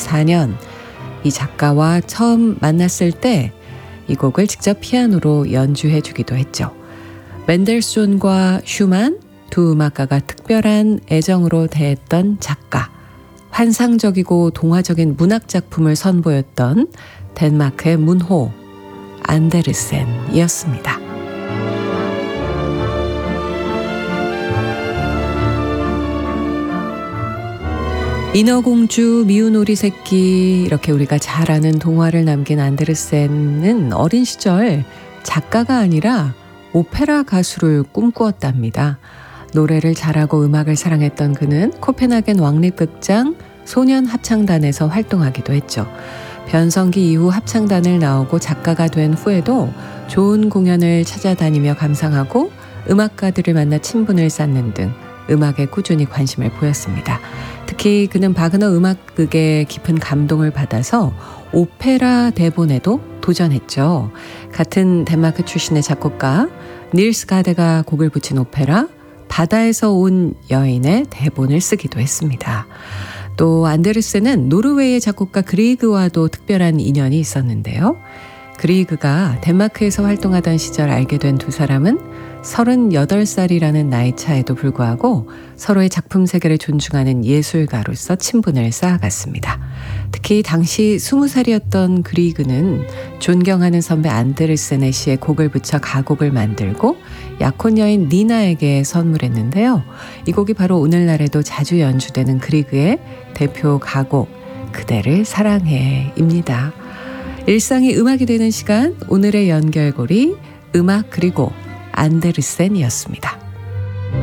1954년 이 작가와 처음 만났을 때 이 곡을 직접 피아노로 연주해 주기도 했죠. 멘델소hn과 슈만 두 음악가가 특별한 애정으로 대했던 작가, 환상적이고 동화적인 문학작품을 선보였던 덴마크의 문호 안데르센이었습니다. 인어공주, 미운 오리 새끼 이렇게 우리가 잘 아는 동화를 남긴 안데르센은 어린 시절 작가가 아니라 오페라 가수를 꿈꾸었답니다. 노래를 잘하고 음악을 사랑했던 그는 코펜하겐 왕립극장 소년합창단에서 활동하기도 했죠. 변성기 이후 합창단을 나오고 작가가 된 후에도 좋은 공연을 찾아다니며 감상하고 음악가들을 만나 친분을 쌓는 등 음악에 꾸준히 관심을 보였습니다. 특히 그는 바그너 음악극에 깊은 감동을 받아서 오페라 대본에도 도전했죠. 같은 덴마크 출신의 작곡가 닐스 가데가 곡을 붙인 오페라 바다에서 온 여인의 대본을 쓰기도 했습니다. 또 안데르센은 노르웨이의 작곡가 그리그와도 특별한 인연이 있었는데요. 그리그가 덴마크에서 활동하던 시절 알게 된 두 사람은 38살이라는 나이 차에도 불구하고 서로의 작품 세계를 존중하는 예술가로서 친분을 쌓아갔습니다. 특히 당시 20살이었던 그리그는 존경하는 선배 안데르센의 시에 곡을 붙여 가곡을 만들고 약혼 여인 니나에게 선물했는데요. 이 곡이 바로 오늘날에도 자주 연주되는 그리그의 대표 가곡 그대를 사랑해입니다. 일상이 음악이 되는 시간, 오늘의 연결고리 음악 그리고 안데르센이었습니다.